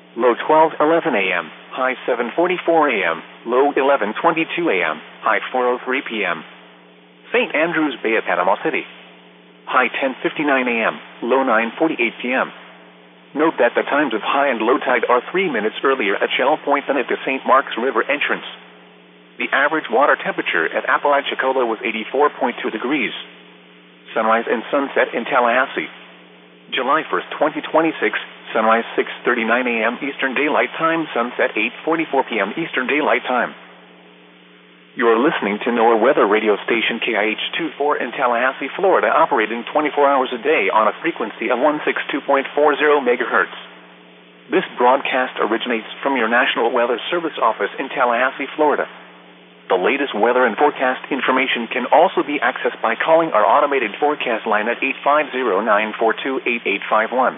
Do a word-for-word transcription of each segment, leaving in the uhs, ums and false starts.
Low twelve eleven a m, high seven forty-four a m, low eleven twenty-two a m, high four oh three p m Saint Andrews Bay at Panama City. High ten fifty-nine a m, low nine forty-eight p m Note that the times of high and low tide are three minutes earlier at Shell Point than at the Saint Marks River entrance. The average water temperature at Apalachicola was eighty-four point two degrees. Sunrise and sunset in Tallahassee. July first, twenty twenty-six, sunrise six thirty-nine a m Eastern Daylight Time, sunset eight forty-four p m Eastern Daylight Time. You are listening to NOAA weather radio station K I H twenty-four in Tallahassee, Florida, operating twenty-four hours a day on a frequency of one sixty-two point four zero megahertz. This broadcast originates from your National Weather Service office in Tallahassee, Florida. The latest weather and forecast information can also be accessed by calling our automated forecast line at eight five zero, nine four two, eight eight five one.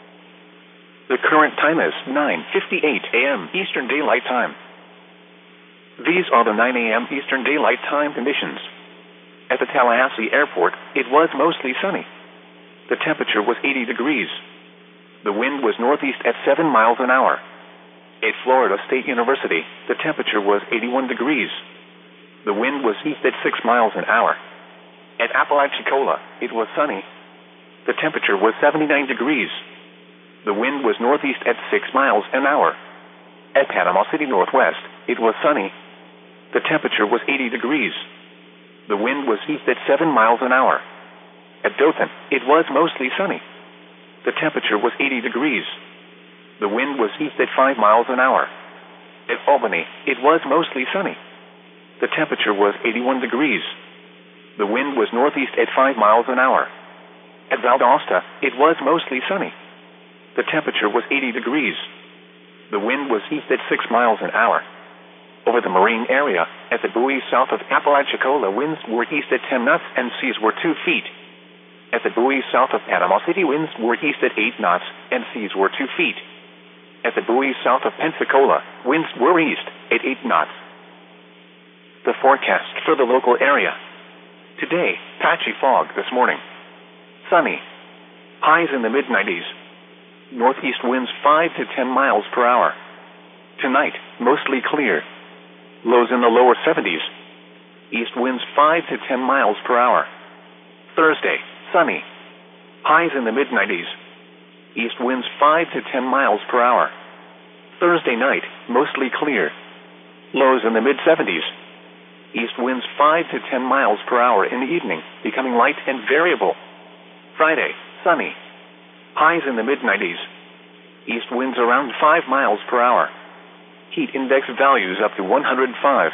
The current time is nine fifty-eight a m Eastern Daylight Time. These are the nine a m Eastern Daylight Time conditions. At the Tallahassee Airport, it was mostly sunny. The temperature was eighty degrees. The wind was northeast at seven miles an hour. At Florida State University, the temperature was eighty-one degrees. The wind was east at six miles an hour. At Apalachicola, it was sunny. The temperature was seventy-nine degrees. The wind was northeast at six miles an hour. At Panama City Northwest, it was sunny. The temperature was eighty degrees. The wind was east at seven miles an hour. At Dothan, it was mostly sunny. The temperature was eighty degrees. The wind was east at five miles an hour. At Albany, it was mostly sunny. The temperature was eighty-one degrees. The wind was northeast at five miles an hour. At Valdosta, it was mostly sunny. The temperature was eighty degrees. The wind was east at six miles an hour. Over the marine area, at the buoy south of Apalachicola, winds were east at ten knots and seas were two feet. At the buoy south of Panama City, winds were east at eight knots and seas were two feet. At the buoy south of Pensacola, winds were east at eight knots. The forecast for the local area. Today, patchy fog this morning. Sunny. Highs in the mid nineties. Northeast winds five to ten miles per hour. Tonight, mostly clear. Lows in the lower seventies. East winds five to ten miles per hour. Thursday, sunny. Highs in the mid nineties. East winds five to ten miles per hour. Thursday night, mostly clear. Lows in the mid seventies. East winds five to ten miles per hour in the evening, becoming light and variable. Friday, sunny. Highs in the mid nineties. East winds around five miles per hour. Heat index values up to one hundred five.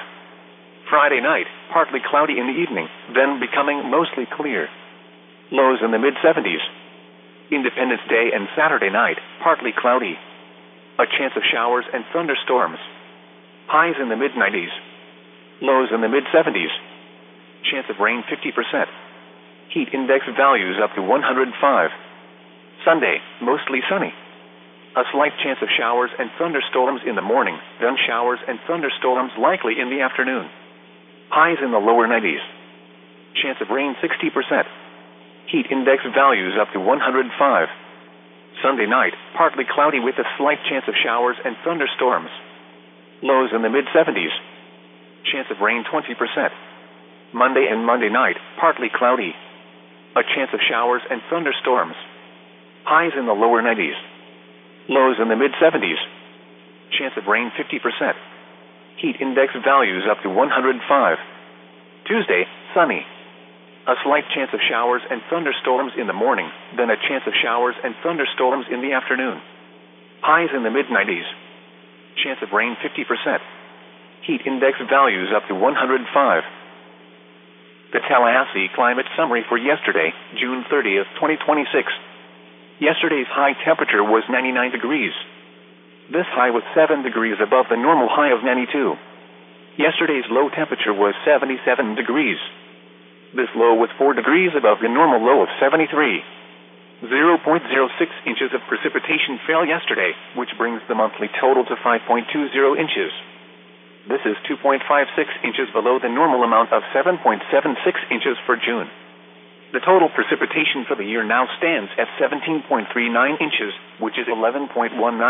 Friday night, partly cloudy in the evening, then becoming mostly clear. Lows in the mid seventies. Independence Day and Saturday night, partly cloudy. A chance of showers and thunderstorms. Highs in the mid nineties. Lows in the mid seventies. Chance of rain fifty percent. Heat index values up to one hundred five. Sunday, mostly sunny. A slight chance of showers and thunderstorms in the morning, then showers and thunderstorms likely in the afternoon. Highs in the lower nineties. Chance of rain sixty percent. Heat index values up to one hundred five. Sunday night, partly cloudy with a slight chance of showers and thunderstorms. Lows in the mid seventies. Chance of rain twenty percent. Monday and Monday night, partly cloudy. A chance of showers and thunderstorms. Highs in the lower nineties. Lows in the mid seventies. Chance of rain fifty percent. Heat index values up to one hundred five. Tuesday, sunny. A slight chance of showers and thunderstorms in the morning, then a chance of showers and thunderstorms in the afternoon. Highs in the mid nineties. Chance of rain fifty percent. Heat index values up to one hundred five. The Tallahassee climate summary for yesterday, June thirtieth, twenty twenty-six. Yesterday's high temperature was ninety-nine degrees. This high was seven degrees above the normal high of ninety-two. Yesterday's low temperature was seventy-seven degrees. This low was four degrees above the normal low of seventy-three. zero point zero six inches of precipitation fell yesterday, which brings the monthly total to five point two zero inches. This is two point five six inches below the normal amount of seven point seven six inches for June. The total precipitation for the year now stands at seventeen point three nine inches, which is eleven point one nine